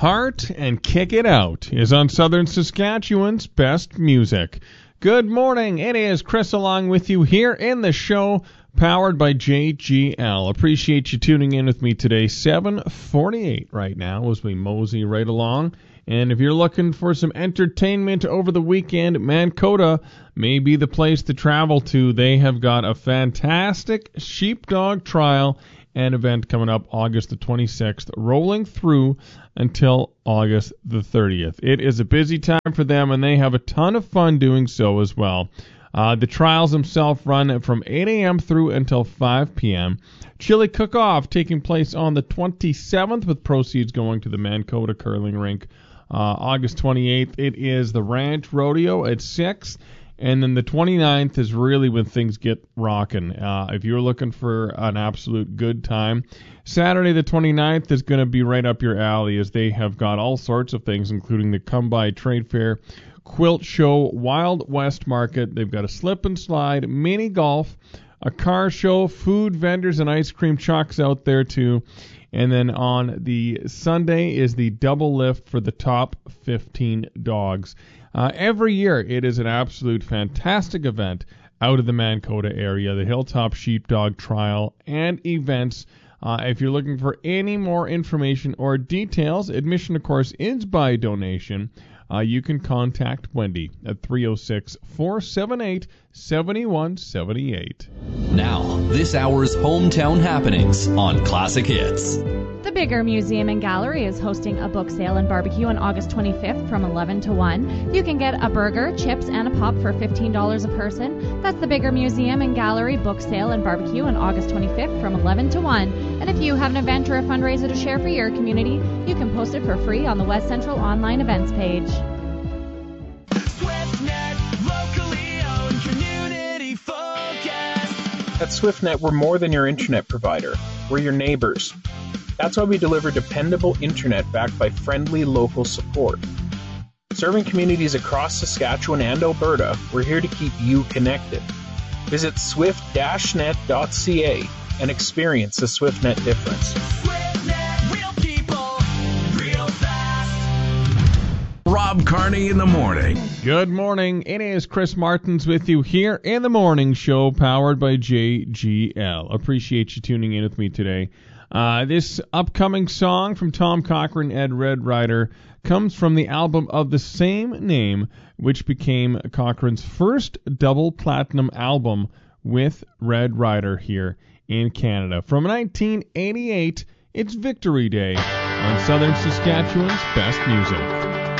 Heart and Kick It Out is on Southern Saskatchewan's Best Music. Good morning. It is Chris along with you here in the show, powered by JGL. Appreciate you tuning in with me today. 7:48 right now as we mosey right along. And if you're looking for some entertainment over the weekend, Mankota may be the place to travel to. They have got a fantastic sheepdog trial and event coming up August the 26th, rolling through until August the 30th. It is a busy time for them, and they have a ton of fun doing so as well. The trials themselves run from 8 a.m. through until 5 p.m. Chili Cook-Off taking place on the 27th, with proceeds going to the Mankota Curling Rink. August 28th, it is the Ranch Rodeo at 6. And then the 29th is really when things get rocking. If you're looking for an absolute good time, Saturday the 29th is going to be right up your alley, as they have got all sorts of things, including the Come By Trade Fair, Quilt Show, Wild West Market. They've got a slip and slide, mini golf, a car show, food vendors and ice cream trucks out there too. And then on the Sunday is the double lift for the top 15 dogs. Every year, it is an absolute fantastic event out of the Mankota area, the Hilltop Sheepdog Trial and events. If you're looking for any more information or details, admission, of course, is by donation. You can contact Wendy at 306-478-7178. Now, this hour's hometown happenings on Classic Hits. The Bigger Museum and Gallery is hosting a book sale and barbecue on August 25th from 11 to 1. You can get a burger, chips, and a pop for $15 a person. That's the Bigger Museum and Gallery book sale and barbecue on August 25th from 11 to 1. And if you have an event or a fundraiser to share for your community, you can post it for free on the West Central online events page. SwiftNet, locally owned, community focused. At SwiftNet, we're more than your internet provider. We're your neighbors. That's why we deliver dependable internet backed by friendly local support. Serving communities across Saskatchewan and Alberta, we're here to keep you connected. Visit swift-net.ca and experience the SwiftNet difference. SwiftNet, real people, real fast. Rob Carney in the morning. Good morning. It is Chris Martins with you here in the morning show, powered by JGL. Appreciate you tuning in with me today. This upcoming song from Tom Cochrane and Red Rider comes from the album of the same name, which became Cochrane's first double platinum album with Red Rider here in Canada. From 1988, it's Victory Day on Southern Saskatchewan's Best Music.